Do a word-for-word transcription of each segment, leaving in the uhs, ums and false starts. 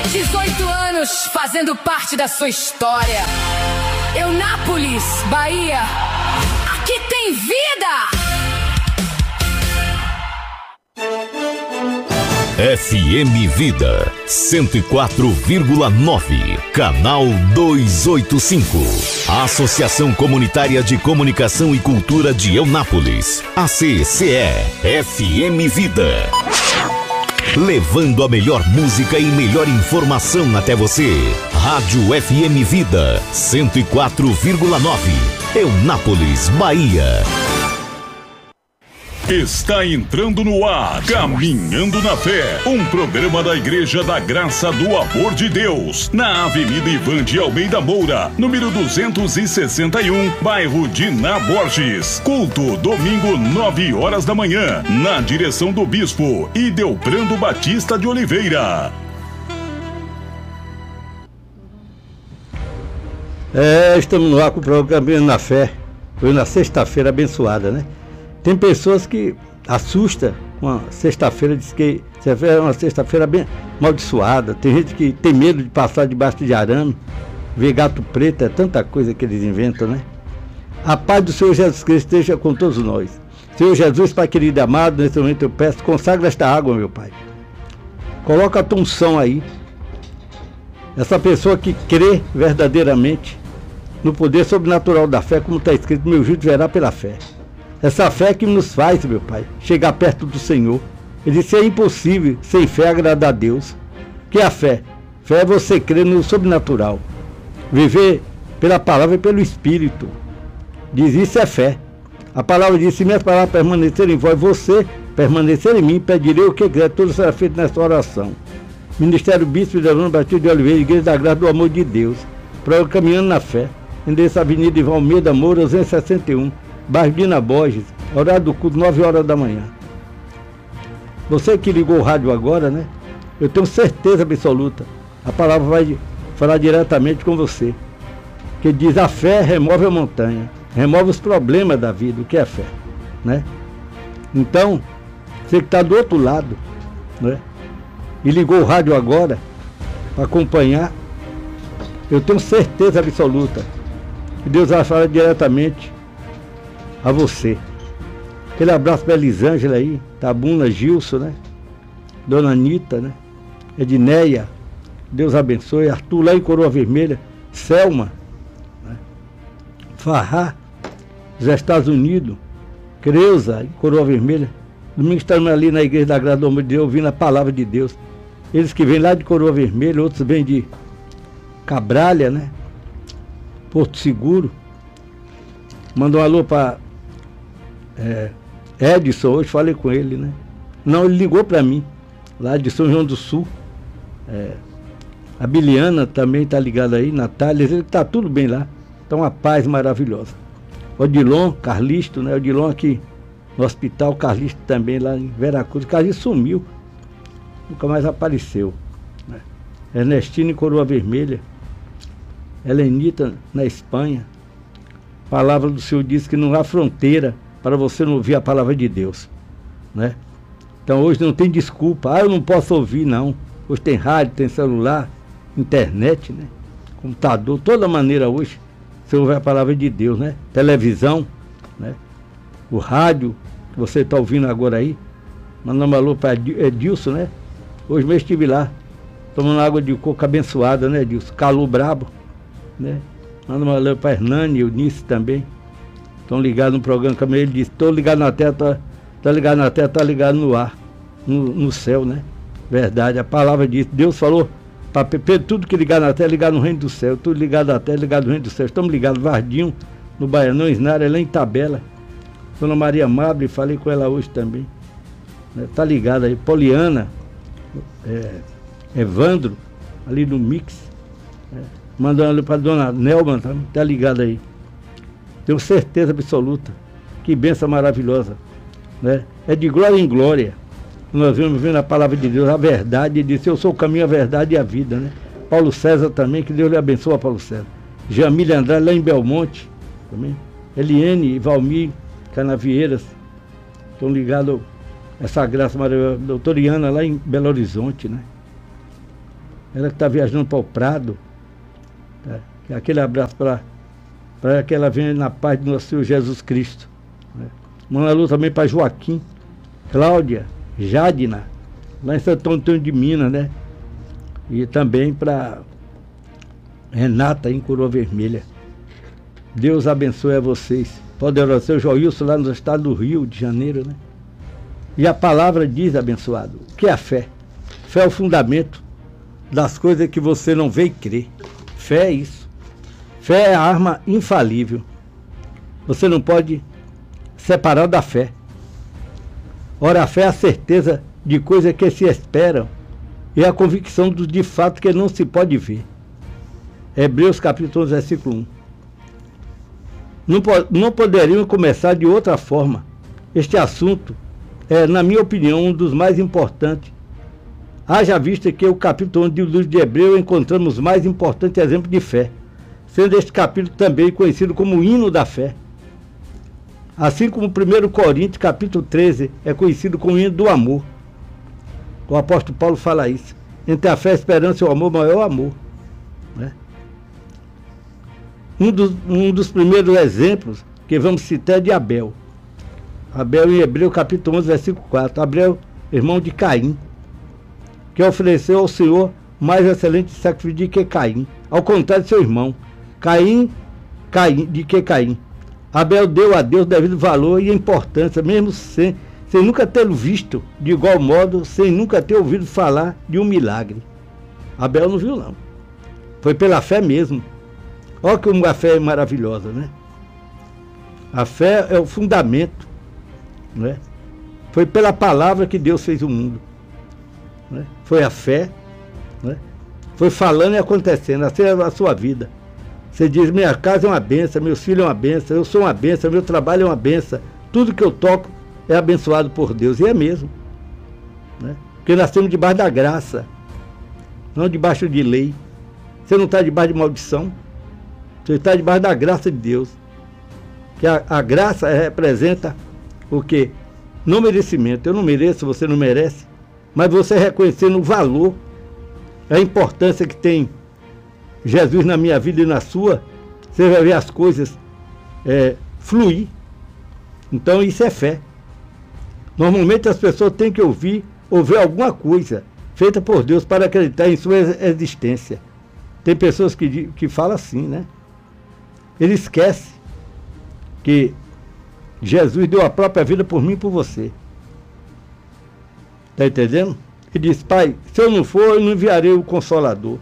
dezoito anos fazendo parte da sua história. Eunápolis, Bahia. Aqui tem vida! F M Vida cento e quatro vírgula nove, canal duzentos e oitenta e cinco. Associação Comunitária de Comunicação e Cultura de Eunápolis, A C C E, F M Vida. Levando a melhor música e melhor informação até você. Rádio F M Vida cento e quatro vírgula nove, Eunápolis, Bahia. Está entrando no ar Caminhando na Fé, um programa da Igreja da Graça do Amor de Deus, na Avenida Ivan de Almeida Moura, número duzentos e sessenta e um, bairro Diná Borges. Culto, domingo, nove horas da manhã, na direção do Bispo Idelbrando Batista de Oliveira. É, estamos no ar com o programa Caminhando na Fé. Foi na sexta-feira abençoada, né? Tem pessoas que assustam com a sexta-feira, diz que é uma sexta-feira bem amaldiçoada. Tem gente que tem medo de passar debaixo de arame, ver gato preto, é tanta coisa que eles inventam, né? A paz do Senhor Jesus Cristo esteja com todos nós. Senhor Jesus, Pai querido e amado, nesse momento eu peço, consagra esta água, meu Pai. Coloca a tua unção aí. Essa pessoa que crê verdadeiramente no poder sobrenatural da fé, como está escrito, meu juízo verá pela fé. Essa fé que nos faz, meu Pai, chegar perto do Senhor. Ele disse, é impossível sem fé agradar a Deus. O que é a fé? Fé é você crer no sobrenatural. Viver pela palavra e pelo Espírito. Diz, isso é fé. A palavra diz, se minhas palavras permanecerem em vós, você permanecer em mim, pedirei o que quiser, tudo será feito nessa oração. Ministério Bispo Idelbrando Batista de Oliveira, Igreja da Graça do Amor de Deus. Programa Caminhando na Fé. Endereço Avenida Ivan Almeida Moura, duzentos e sessenta e um. Bairro Diná Borges, horário do culto, nove horas da manhã. Você que ligou o rádio agora, né? Eu tenho certeza absoluta. A palavra vai falar diretamente com você. Que diz, a fé remove a montanha, remove os problemas da vida, o que é fé, né? Então, você que está do outro lado, né? E ligou o rádio agora, para acompanhar, eu tenho certeza absoluta que Deus vai falar diretamente a você. Aquele abraço para Elisângela aí, Tabuna, Gilson, né? Dona Anitta, né? Edneia, Deus abençoe. Arthur lá em Coroa Vermelha, Selma, né? Farrá, dos Estados Unidos, Creuza, em Coroa Vermelha. Domingo estamos ali na Igreja da Graça do Amor de Deus, ouvindo a palavra de Deus. Eles que vêm lá de Coroa Vermelha, outros vêm de Cabralha, né? Porto Seguro. Mandou um alô para é, Edson, hoje falei com ele, né? Não, ele ligou para mim, lá de São João do Sul. É, a Biliana também está ligada aí, Natália, ele está tudo bem lá. Então, uma paz maravilhosa. Odilon, Carlisto, né? Odilon aqui no hospital, Carlisto também lá em Veracruz. O Carlisto sumiu, nunca mais apareceu, né? Ernestina em Coroa Vermelha, Helenita na Espanha. A palavra do Senhor diz que não há fronteira para você não ouvir a palavra de Deus, né? Então hoje não tem desculpa, ah, eu não posso ouvir, não. Hoje tem rádio, tem celular, internet, né? Computador, toda maneira hoje você ouve a palavra de Deus, né? Televisão, né? O rádio que você está ouvindo agora aí. Mandando um alô para Edilson, né? Hoje mesmo estive lá, tomando água de coco abençoada, né, Edilson? Calor brabo, né? Manda um alô para Hernani e Eunice também. Estão ligados no programa, como ele disse, estou ligado na terra, tá, tá ligado na terra, tá ligado no ar, no, no céu, né? Verdade, a palavra diz, Deus falou para Pedro, tudo que ligar na terra, ligar no reino do céu, tudo ligado na terra, ligado no reino do céu. Estamos ligados, Vardinho, no Baianão, Isnara, lá em Tabela. Dona Maria Mable, falei com ela hoje também, né? Tá ligado aí, Poliana, é, Evandro, ali no Mix, né? Mandando para Dona Nelma, tá, tá ligado aí. Tenho certeza absoluta. Que bênção maravilhosa, né? É de glória em glória. Nós vamos vendo a palavra de Deus, a verdade. Ele disse, eu sou o caminho, a verdade e a vida, né? Paulo César também, que Deus lhe abençoe, Paulo César. Jamília Andrade, lá em Belmonte, também. Eliene e Valmir Canavieiras, estão ligados a essa graça maravilhosa. Doutora Iana, lá em Belo Horizonte, né? ela que está viajando para o Prado, tá? Aquele abraço para para que ela venha na paz do nosso Senhor Jesus Cristo. Né? Manda alô também para Joaquim, Cláudia, Jadina, lá em Santo Antônio de Minas, né? E também para Renata, em Coroa Vermelha. Deus abençoe a vocês. Poderoso seu Joilson, lá no estado do Rio de Janeiro, né? E a palavra diz, abençoado, o que é a fé? Fé é o fundamento das coisas que você não vê e crê. Fé é isso. Fé é a arma infalível. Você não pode separar da fé. Ora, a fé é a certeza de coisas que se esperam e a convicção do de fato que não se pode ver. Hebreus capítulo onze, versículo um. Não, não poderiam começar de outra forma. Este assunto é, na minha opinião, um dos mais importantes. Haja vista que o capítulo onze do livro de Hebreus encontramos o mais importante exemplo de fé, sendo este capítulo também conhecido como o hino da fé. Assim como o primeiro Coríntios, capítulo treze, é conhecido como o hino do amor. O apóstolo Paulo fala isso. Entre a fé, a esperança e o amor, maior é o amor. Né? Um, dos, um dos primeiros exemplos que vamos citar é de Abel. Abel em Hebreus, capítulo onze, versículo quatro. Abel, irmão de Caim, que ofereceu ao Senhor mais excelente sacrifício de que Caim, ao contrário de seu irmão. Caim, Caim, de que Caim. Abel deu a Deus devido valor e importância, mesmo sem, sem nunca tê-lo visto de igual modo, sem nunca ter ouvido falar de um milagre. Abel não viu, não. Foi pela fé mesmo. Olha como a fé é maravilhosa, né? A fé é o fundamento, né? Foi pela palavra que Deus fez o mundo. Né? Foi a fé, né? Foi falando e acontecendo, assim é a sua vida. Você diz, minha casa é uma benção, meus filhos é uma benção, eu sou uma benção, meu trabalho é uma benção, tudo que eu toco é abençoado por Deus, e é mesmo. Né? Porque nós estamos debaixo da graça, não debaixo de lei. Você não está debaixo de maldição, você está debaixo da graça de Deus. Que a, a graça representa o quê? Não merecimento. Eu não mereço, você não merece, mas você reconhecendo o valor, a importância que tem Jesus na minha vida e na sua, você vai ver as coisas é, fluir. Então isso é fé. Normalmente as pessoas têm que ouvir, ouvir alguma coisa feita por Deus para acreditar em sua existência. Tem pessoas que, que falam assim, né? Ele esquece que Jesus deu a própria vida por mim e por você. Está entendendo? Ele diz, Pai, se eu não for, eu não enviarei o Consolador.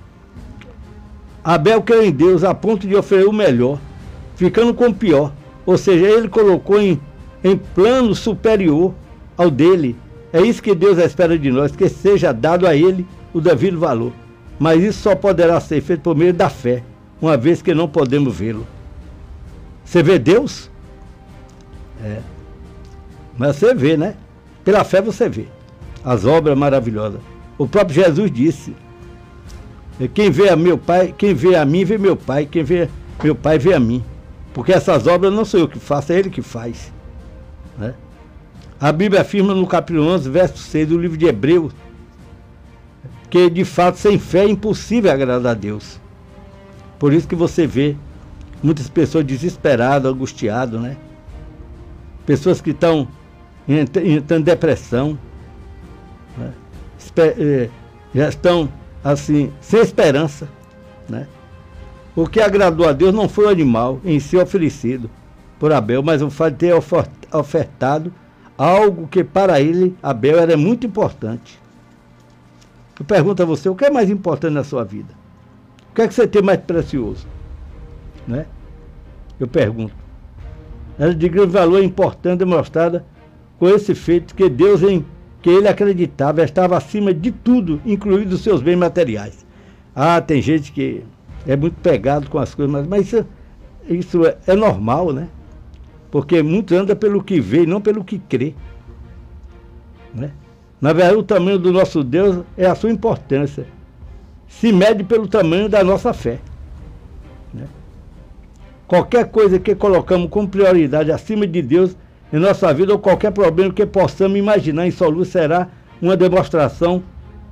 Abel creu em Deus a ponto de oferecer o melhor, ficando com o pior. Ou seja, ele colocou em, em plano superior ao dele. É isso que Deus espera de nós, que seja dado a ele o devido valor. Mas isso só poderá ser feito por meio da fé, uma vez que não podemos vê-lo. Você vê Deus? É. Mas você vê, né? Pela fé você vê as obras maravilhosas. O próprio Jesus disse, quem vê a meu Pai, quem vê a mim, vê meu Pai, quem vê meu Pai, vê a mim. Porque essas obras não sou eu que faço, é Ele que faz. Né? A Bíblia afirma no capítulo onze, verso seis do livro de Hebreus, que de fato sem fé é impossível agradar a Deus. Por isso que você vê muitas pessoas desesperadas, angustiadas, né? Pessoas que estão entrando em depressão, né? Já estão assim, sem esperança, né? O que agradou a Deus não foi o animal em si oferecido por Abel, mas o fato de ter ofertado algo que para ele, Abel, era muito importante. Eu pergunto a você, o que é mais importante na sua vida? O que é que você tem mais precioso? Né? Eu pergunto. Era de grande valor importante demonstrada com esse feito que Deus, em que ele acreditava, estava acima de tudo, incluindo os seus bens materiais. Ah, tem gente que é muito pegado com as coisas, mas, mas isso, isso é, é normal, né? Porque muito anda pelo que vê e não pelo que crê. Né? Na verdade, o tamanho do nosso Deus é a sua importância. Se mede pelo tamanho da nossa fé. Né? Qualquer coisa que colocamos como prioridade acima de Deus em nossa vida, ou qualquer problema que possamos imaginar insolúvel, será uma demonstração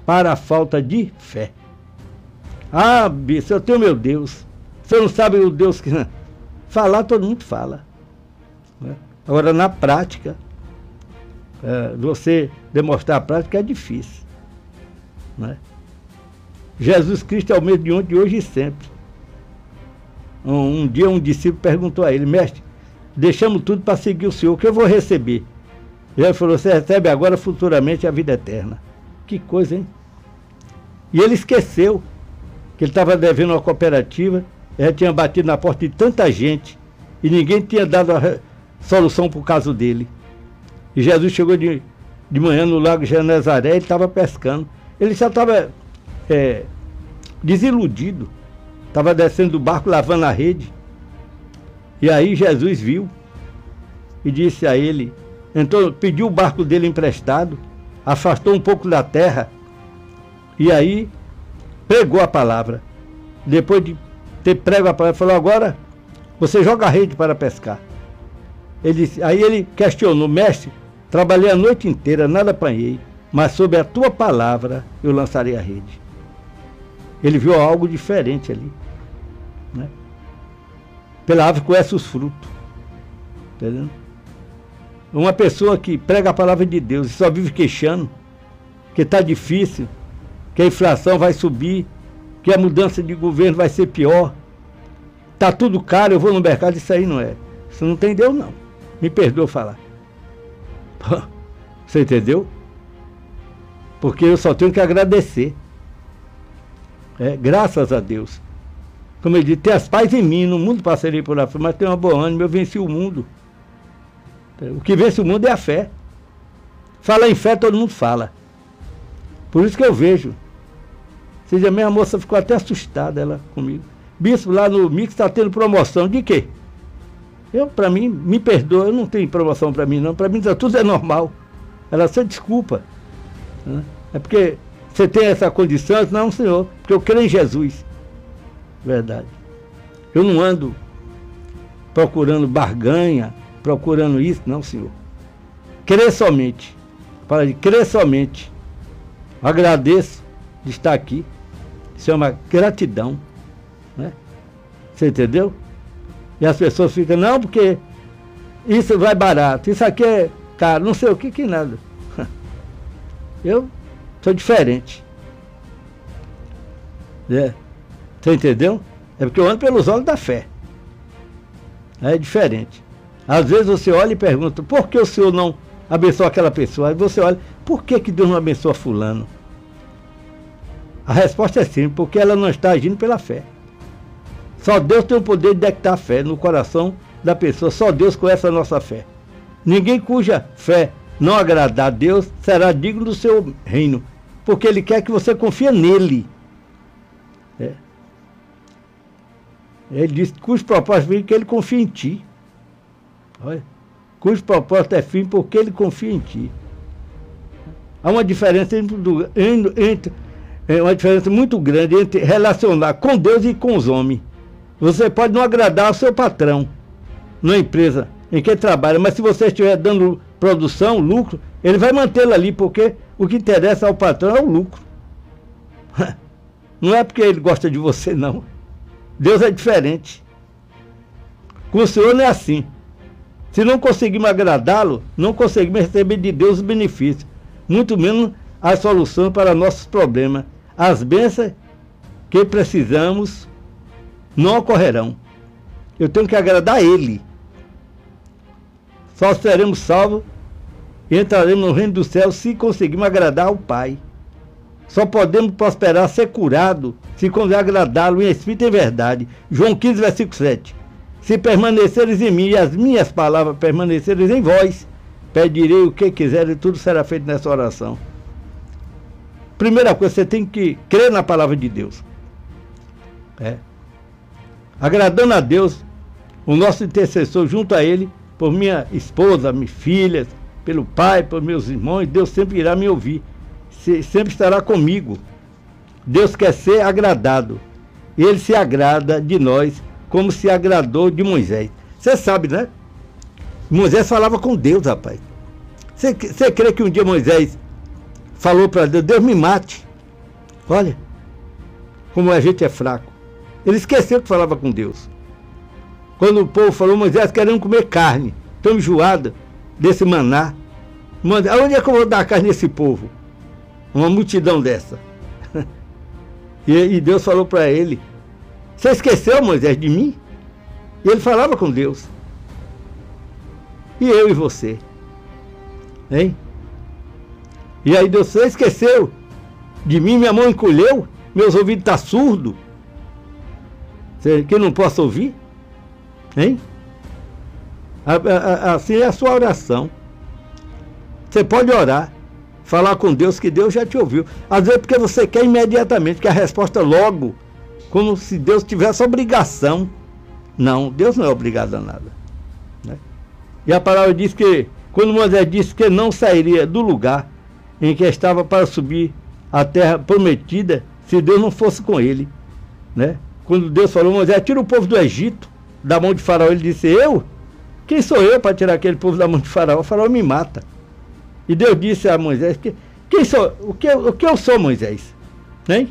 para a falta de fé. Ah, bicho, eu tenho meu Deus. Você não sabe o Deus que... Falar, todo mundo fala. Né? Agora, na prática, é, você demonstrar a prática é difícil. Né? Jesus Cristo é o mesmo de ontem, de hoje e sempre. Um, um dia um discípulo perguntou a ele: mestre, deixamos tudo para seguir o Senhor, o que eu vou receber? E ele falou: você recebe agora, futuramente, a vida eterna. Que coisa, hein? E ele esqueceu que ele estava devendo uma cooperativa, ele tinha batido na porta de tanta gente e ninguém tinha dado a solução para o caso dele. E Jesus chegou de, de manhã no Lago de Genezaré, ele estava pescando. Ele já estava é, desiludido, estava descendo do barco, lavando a rede. E aí Jesus viu e disse a ele, então pediu o barco dele emprestado, afastou um pouco da terra e aí pregou a palavra. Depois de ter prego a palavra, falou: agora você joga a rede para pescar. Ele disse, aí ele questionou: mestre, trabalhei a noite inteira, nada apanhei, mas sob a tua palavra eu lançarei a rede. Ele viu algo diferente ali, né? Pela árvore conhece os frutos, entendeu? Uma pessoa que prega a palavra de Deus e só vive queixando que está difícil, que a inflação vai subir, que a mudança de governo vai ser pior, está tudo caro, eu vou no mercado, isso aí não é. Isso não tem Deus, não. Me perdoa falar. Você entendeu? Porque eu só tenho que agradecer. É, graças a Deus. Como ele diz, tem as paz em mim, no mundo passarei por lá, mas tem uma boa ânimo, eu venci o mundo. O que vence o mundo é a fé. Fala em fé, todo mundo fala. Por isso que eu vejo. Seja, minha moça ficou até assustada, ela comigo. Bispo, lá no Mix está tendo promoção. De quê? Eu, para mim, me perdoa, eu não tenho promoção para mim, não. Para mim, tudo é normal. Ela só desculpa. Né? É porque você tem essa condição? Não, senhor, porque eu creio em Jesus. Verdade. Eu não ando procurando barganha, procurando isso, não, senhor. Crer somente. Para de crer somente. Agradeço de estar aqui. Isso é uma gratidão. Né? Você entendeu? E as pessoas ficam, não, porque isso vai barato, isso aqui é caro, não sei o que, que nada. Eu sou diferente. É. Você entendeu? É porque eu ando pelos olhos da fé. É diferente. Às vezes você olha e pergunta, por que o senhor não abençoa aquela pessoa? Aí você olha, por que, que Deus não abençoa fulano? A resposta é simples, porque ela não está agindo pela fé. Só Deus tem o poder de detectar a fé no coração da pessoa. Só Deus conhece a nossa fé. Ninguém cuja fé não agradar a Deus será digno do seu reino, porque Ele quer que você confie nele. É. Ele diz, cujo propósito é que Ele confia em ti. Olha, cujo propósito é fim porque Ele confia em ti. Há uma diferença entre, entre é uma diferença muito grande entre relacionar com Deus e com os homens. Você pode não agradar ao seu patrão na empresa em que trabalha, mas se você estiver dando produção, lucro, ele vai mantê-la ali, porque o que interessa ao patrão é o lucro. Não é porque ele gosta de você, não. Deus é diferente. Com o Senhor não é assim. Se não conseguimos agradá-lo, não conseguimos receber de Deus os benefícios, muito menos as soluções para nossos problemas. As bênçãos que precisamos não ocorrerão. Eu tenho que agradar a Ele. Só seremos salvos e entraremos no reino do céu se conseguirmos agradar ao Pai. Só podemos prosperar, ser curado, se conseguir agradá-lo em espírito e em verdade. João quinze, versículo sete. Se permaneceres em mim e as minhas palavras permaneceres em vós, pedirei o que quiser e tudo será feito nessa oração. Primeira coisa, você tem que crer na palavra de Deus. É. Agradando a Deus, o nosso intercessor junto a Ele, por minha esposa, minhas filhas, pelo Pai, por meus irmãos, Deus sempre irá me ouvir, se, sempre estará comigo. Deus quer ser agradado. Ele se agrada de nós, como se agradou de Moisés. Você sabe, né? Moisés falava com Deus, rapaz. Você, você crê que um dia Moisés falou para Deus, Deus me mate, Olha, como a gente é fraco. Ele esqueceu que falava com Deus. Quando o povo falou, Moisés, querendo comer carne, tão enjoada desse maná. Aonde é que eu vou dar carne nesse povo? Uma multidão dessa. E, e Deus falou para ele, você esqueceu, Moisés, de mim? E ele falava com Deus. E eu e você? Hein? E aí Deus, você esqueceu de mim? Minha mão encolheu? Meus ouvidos estão surdos? Que eu não posso ouvir? Hein? Assim é a sua oração. Você pode orar, falar com Deus que Deus já te ouviu. Às vezes porque você quer imediatamente, que a resposta logo, como se Deus tivesse obrigação. Não, Deus não é obrigado a nada, né? E a palavra diz que, quando Moisés disse que não sairia do lugar em que estava para subir a terra prometida, se Deus não fosse com ele, né? Quando Deus falou, Moisés, tira o povo do Egito da mão de Faraó, ele disse, eu? Quem sou eu para tirar aquele povo da mão de Faraó? O Faraó me mata. E Deus disse a Moisés, que, quem sou, o, que, o que eu sou, Moisés? Hein?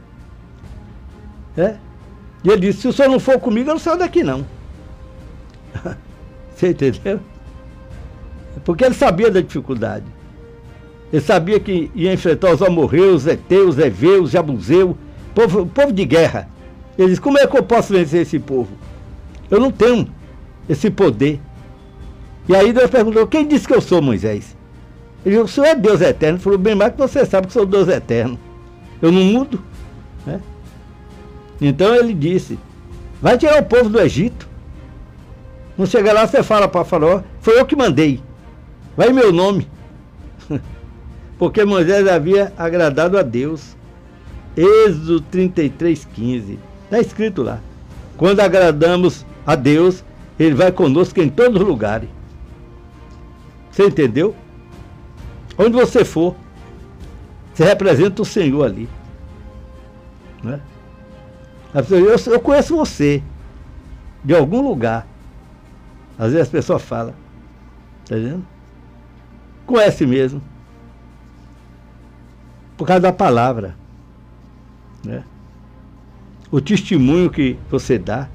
É? E ele disse, se o senhor não for comigo, eu não saio daqui não. Você entendeu? Porque ele sabia da dificuldade. Ele sabia que ia enfrentar os amorreus, os heteus, os heveus, os jabuseus, povo, povo de guerra. Ele disse, como é que eu posso vencer esse povo? Eu não tenho esse poder. E aí Deus perguntou, quem disse que eu sou, Moisés? Ele disse, o senhor é Deus eterno. Ele falou, bem mais que você sabe que sou Deus eterno. Eu não mudo, né? Então ele disse, vai tirar o povo do Egito. Não chega lá, você fala para Faraó, foi eu que mandei. Vai em meu nome. Porque Moisés havia agradado a Deus. Êxodo trinta e três, quinze. Está escrito lá. Quando agradamos a Deus, Ele vai conosco em todos os lugares. Você entendeu? Onde você for, você representa o Senhor ali. Né? Eu, eu conheço você de algum lugar. Às vezes as pessoas falam. Está vendo? Conhece mesmo. Por causa da palavra. Né? O testemunho que você dá.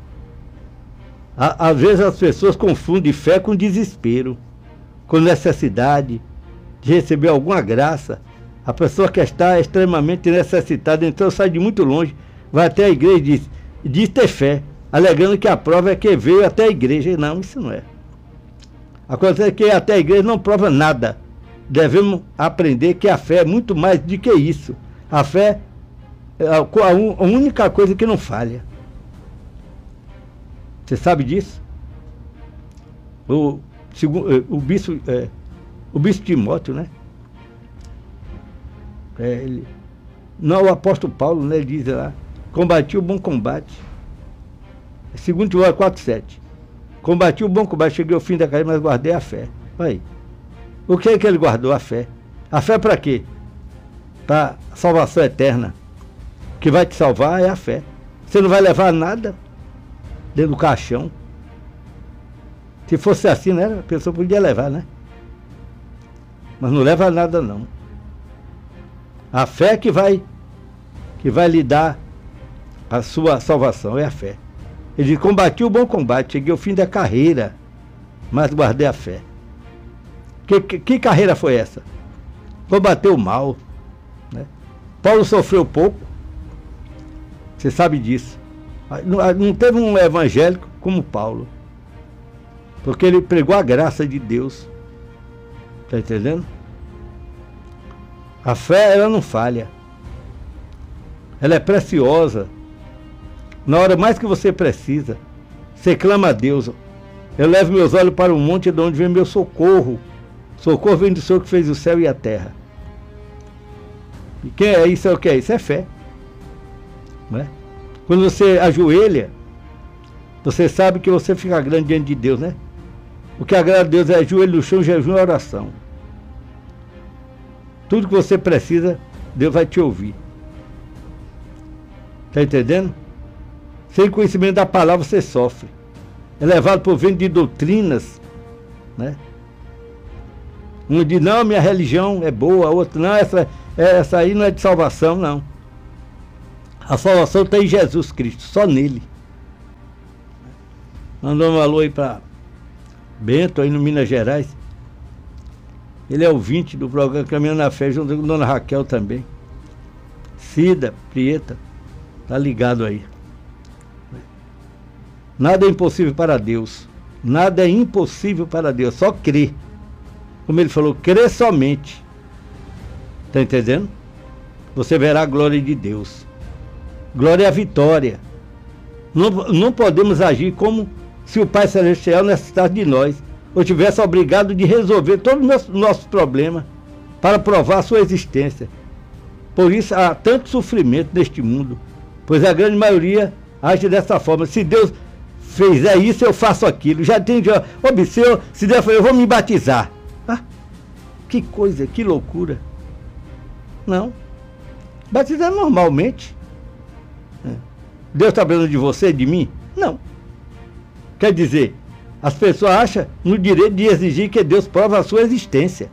À, às vezes as pessoas confundem fé com desespero, com necessidade de receber alguma graça. A pessoa que está extremamente necessitada, então sai de muito longe, vai até a igreja e diz, diz ter fé, alegando que a prova é que veio até a igreja. Não, isso não é. Acontece que até a igreja não prova nada. Devemos aprender que a fé é muito mais do que isso. A fé é a única coisa que não falha. Você sabe disso? O, o, bispo, é, o bispo Timóteo, né? É, ele, não, o apóstolo Paulo, né, ele diz lá, combati o bom combate. Segundo Timóteo quatro, sete. Combati o bom combate, cheguei ao fim da carreira, mas guardei a fé. Aí. O que é que ele guardou? A fé. A fé para quê? Para salvação eterna. O que vai te salvar é a fé. Você não vai levar nada dentro do caixão. Se fosse assim, né, a pessoa podia levar, né? Mas não leva nada, não. A fé que vai, que vai lhe dar a sua salvação, é a fé. Ele diz, combati o bom combate, cheguei ao fim da carreira, mas guardei a fé. Que, que, que carreira foi essa? Combateu o mal, né? Paulo sofreu pouco, você sabe disso. Não, não teve um evangélico como Paulo, porque ele pregou a graça de Deus. Está entendendo? A fé, ela não falha. Ela é preciosa. Na hora mais que você precisa, você clama a Deus. Eu levo meus olhos para o monte de onde vem meu socorro. Socorro vem do Senhor que fez o céu e a terra. E quem é isso? É o que é isso? É fé. Não é? Quando você ajoelha, você sabe que você fica grande diante de Deus, né? O que agrada a Deus é joelho no chão, jejum e oração. Tudo que você precisa, Deus vai te ouvir. Está entendendo? Sem conhecimento da palavra, você sofre. É levado por vento de doutrinas, né? Um diz, não, minha religião é boa, outro, não, essa, essa aí não é de salvação, não. A salvação está em Jesus Cristo, só nele. Mandou um alô aí para Bento, aí no Minas Gerais. Ele é ouvinte do programa Caminhando na Fé, junto com a dona Raquel também. Cida, Prieta, tá ligado aí. Nada é impossível para Deus. Nada é impossível para Deus, só crer. Como ele falou, crer somente. Tá entendendo? Você verá a glória de Deus. Glória à vitória. Não, não podemos agir como se o Pai Celestial necessitasse de nós, ou tivesse obrigado de resolver todos os nossos, nossos problemas para provar a sua existência. Por isso há tanto sofrimento neste mundo, pois a grande maioria age dessa forma. Se Deus fizer isso, eu faço aquilo. Já tem, já, observe, se Deus falar, eu vou me batizar. Ah, que coisa, que loucura. Não. Batizar normalmente. Deus está falando de você, de mim? Não. Quer dizer, as pessoas acham no direito de exigir que Deus prove a sua existência.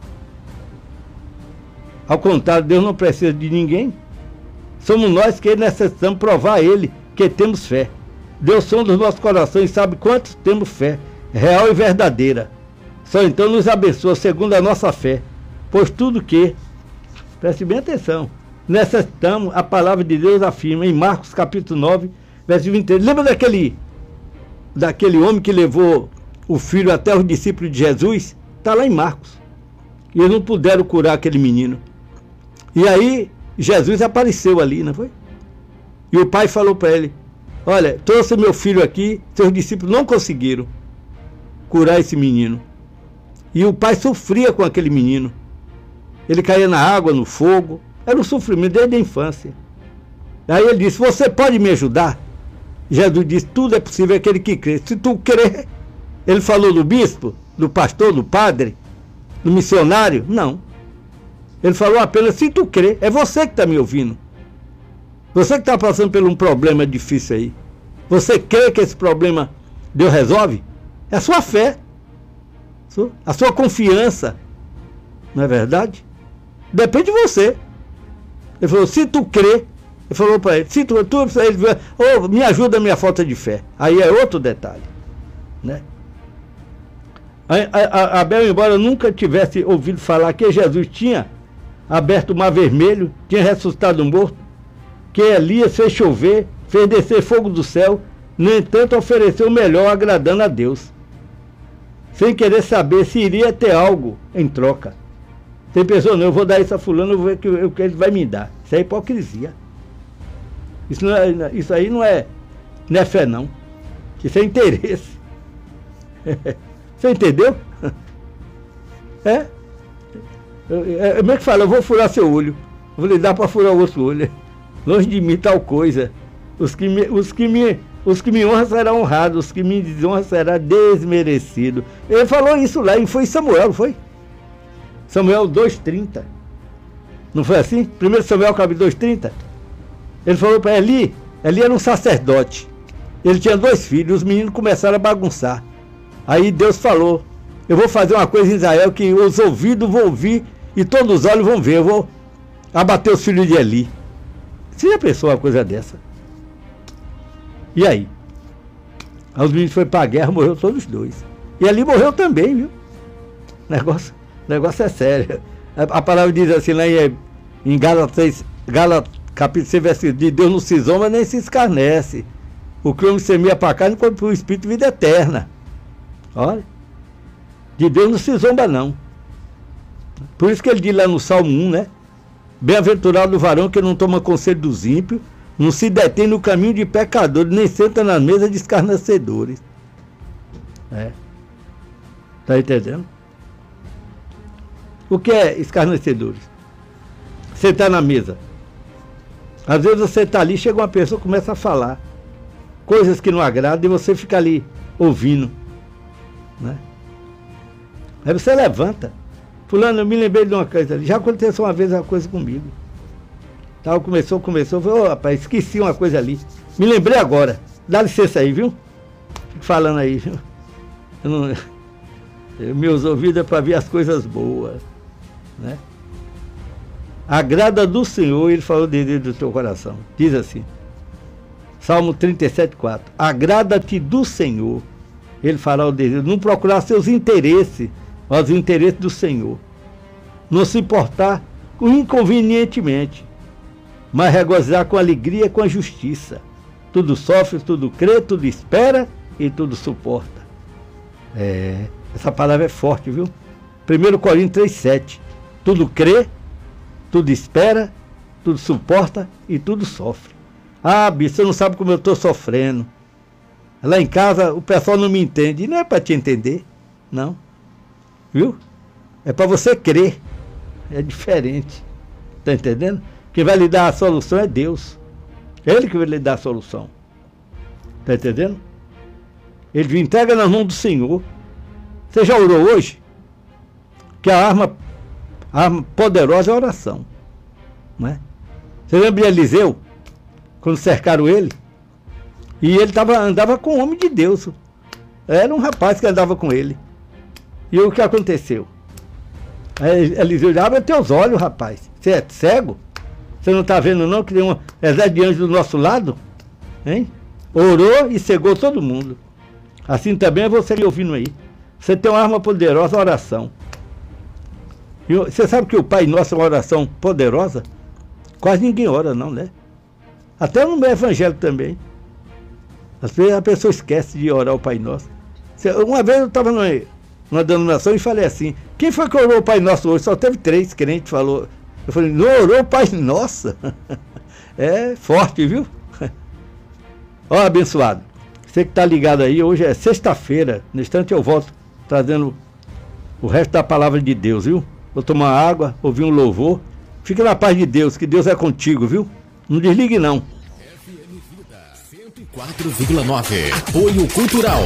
Ao contrário, Deus não precisa de ninguém. Somos nós que necessitamos provar a Ele que temos fé. Deus sonda os nossos corações e sabe quantos temos fé, real e verdadeira. Só então nos abençoa segundo a nossa fé. Pois tudo que, preste bem atenção, necessitamos, a palavra de Deus afirma em Marcos capítulo nove, verso vinte e três. Lembra daquele, daquele homem que levou o filho até os discípulos de Jesus? Está lá em Marcos. E eles não puderam curar aquele menino. E aí Jesus apareceu ali, não foi? E o pai falou para ele, olha, trouxe meu filho aqui, seus discípulos não conseguiram curar esse menino. E o pai sofria com aquele menino. Ele caía na água, no fogo. Era um sofrimento desde a infância. Aí ele disse, você pode me ajudar? Jesus disse, tudo é possível aquele que crê. Se tu crer, ele falou do bispo, do pastor, do padre, do missionário? Não. Ele falou apenas, se tu crer, é você que está me ouvindo. Você que está passando por um problema difícil aí. Você crê que esse problema Deus resolve? É a sua fé. A sua confiança. Não é verdade? Depende de você. Ele falou, se tu crê, ele falou para ele, se tu, tu ele, oh, me ajuda a minha falta de fé. Aí é outro detalhe, né? A, a, Abel, embora nunca tivesse ouvido falar que Jesus tinha aberto o mar vermelho, tinha ressuscitado um morto, que Elias fez chover, fez descer fogo do céu, no entanto ofereceu o melhor agradando a Deus, sem querer saber se iria ter algo em troca. Tem pessoas, não, eu vou dar isso a fulano, eu vou ver o que ele vai me dar. Isso é hipocrisia. Isso, não é, isso aí não é, não é fé, não. Isso é interesse. Você entendeu? É? Como é que fala? Eu vou furar seu olho. Eu vou lhe dar para furar o outro olho. Longe de mim tal coisa. Os que me, os que me, os que me honram serão honrados, os que me desonram serão desmerecidos. Ele falou isso lá, e foi em Samuel, não foi? Samuel dois, trinta. Não foi assim? primeiro Samuel capítulo dois, trinta. Ele falou para Eli, Eli era um sacerdote. Ele tinha dois filhos, os meninos começaram a bagunçar. Aí Deus falou, eu vou fazer uma coisa em Israel que os ouvidos vão ouvir e todos os olhos vão ver. Eu vou abater os filhos de Eli. Você já pensou uma coisa dessa? E aí? Aí os meninos foram para a guerra, morreu todos os dois. E Eli morreu também, viu? Negócio... O negócio é sério. A, a palavra diz assim lá em, em Gálatas, Gálatas capítulo seis, versículo de Deus não se zomba nem se escarnece. O que o homem semeia para a carne, quando para o Espírito, vida eterna. Olha. De Deus não se zomba, não. Por isso que ele diz lá no Salmo um, né? Bem-aventurado o varão que não toma conselho dos ímpios, não se detém no caminho de pecadores, nem senta na mesa de escarnecedores. É. Está entendendo? O que é escarnecedores? Você está na mesa. Às vezes você está ali, chega uma pessoa e começa a falar coisas que não agradam e você fica ali ouvindo, né? Aí você levanta. Fulano, eu me lembrei de uma coisa ali. Já aconteceu uma vez uma coisa comigo. Tal, começou, começou. Eu falei, ô rapaz, esqueci uma coisa ali. Me lembrei agora. Dá licença aí, viu? Fico falando aí, viu? Eu não... Meus ouvidos é para ver as coisas boas, né? Agrada do Senhor, ele falou o desejo do teu coração. Diz assim, Salmo trinta e sete, quatro. Agrada-te do Senhor, ele fará o desejo. Não procurar seus interesses, mas os interesses do Senhor. Não se importar inconvenientemente, mas regozijar com alegria, com a justiça. Tudo sofre, tudo crê, tudo espera e tudo suporta. É, essa palavra é forte, viu? primeiro Coríntios três, sete. Tudo crê, tudo espera, tudo suporta e tudo sofre. Ah, bicho, você não sabe como eu estou sofrendo. Lá em casa o pessoal não me entende. E não é para te entender, não. Viu? É para você crer. É diferente. Está entendendo? Quem vai lhe dar a solução é Deus. Ele que vai lhe dar a solução. Está entendendo? Ele entrega nas mãos do Senhor. Você já orou hoje? Que a arma, a arma poderosa é a oração. Não é? Você lembra de Eliseu? Quando cercaram ele? E ele tava, andava com o homem de Deus. Era um rapaz que andava com ele. E o que aconteceu? Aí Eliseu disse, abre teus olhos, rapaz. Você é cego? Você não está vendo não que tem um exército de anjos do nosso lado? Hein? Orou e cegou todo mundo. Assim também é você me ouvindo aí. Você tem uma arma poderosa, a oração. E você sabe que o Pai Nosso é uma oração poderosa? Quase ninguém ora não, né? Até no meu evangelho também. Às vezes a pessoa esquece de orar o Pai Nosso. Uma vez eu estava numa, numa denominação e falei assim, quem foi que orou o Pai Nosso hoje? Só teve três crentes que falou. Eu falei, não orou o Pai Nosso? É forte, viu? Ó, abençoado. Você que está ligado aí, hoje é sexta-feira. No instante eu volto trazendo o resto da palavra de Deus, viu? Vou tomar água, ouvir um louvor. Fique na paz de Deus, que Deus é contigo, viu? Não desligue não. F M Vida cento e quatro vírgula nove. Apoio Cultural.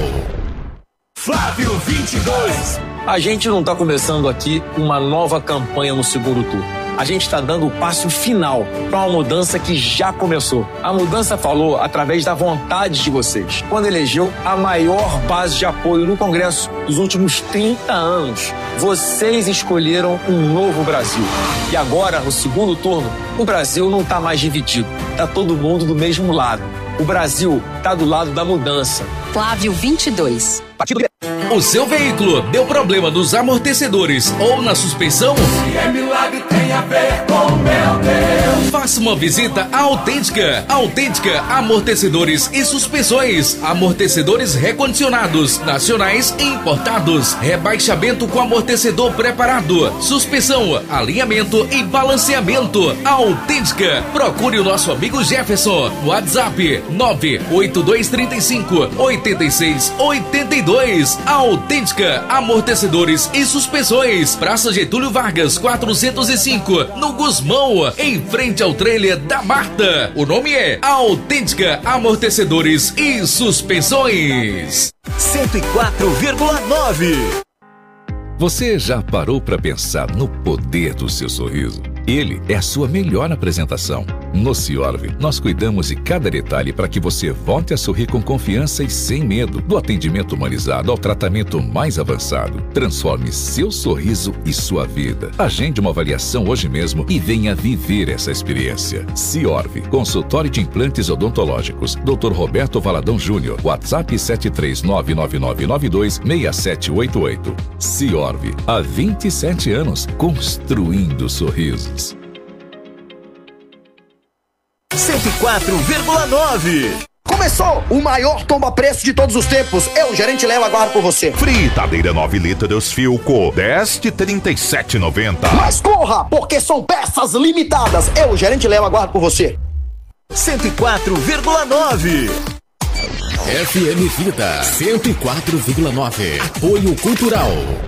Flávio vinte e dois. A gente não está começando aqui uma nova campanha no segundo turno. A gente está dando o passo final para uma mudança que já começou. A mudança falou através da vontade de vocês, quando elegeu a maior base de apoio no Congresso dos últimos trinta anos. Vocês escolheram um novo Brasil. E agora, no segundo turno, o Brasil não está mais dividido. Está todo mundo do mesmo lado. O Brasil está do lado da mudança. Flávio vinte e dois. Partido. O seu veículo deu problema nos amortecedores ou na suspensão? Se é milagre, tem a ver com meu Deus. Faça uma visita à Autêntica. Autêntica Amortecedores e Suspensões. Amortecedores recondicionados, nacionais e importados. Rebaixamento com amortecedor preparado. Suspensão, alinhamento e balanceamento. Autêntica. Procure o nosso amigo Jefferson. WhatsApp nove oito dois três cinco oito seis oito dois. Autêntica Amortecedores e Suspensões. Praça Getúlio Vargas, quatrocentos e cinco, no Gusmão, em frente ao trailer da Marta. O nome é Autêntica Amortecedores e Suspensões. cento e quatro vírgula nove. Você já parou para pensar no poder do seu sorriso? Ele é a sua melhor apresentação. No Ciorv, nós cuidamos de cada detalhe para que você volte a sorrir com confiança e sem medo. Do atendimento humanizado ao tratamento mais avançado. Transforme seu sorriso e sua vida. Agende uma avaliação hoje mesmo e venha viver essa experiência. Ciorv, consultório de implantes odontológicos. doutor Roberto Valadão Júnior. WhatsApp sete três nove nove nove nove dois seis sete oito oito. Ciorv, há vinte e sete anos, construindo sorrisos. cento e quatro vírgula nove. Começou o maior tomba-preço de todos os tempos. Eu, gerente Léo, aguardo por você. Fritadeira nove litros Filco, dez de trinta e sete reais e noventa centavos. Mas corra, porque são peças limitadas. Eu, gerente Léo, aguardo por você. cento e quatro vírgula nove. F M Vida cento e quatro vírgula nove. Apoio Cultural.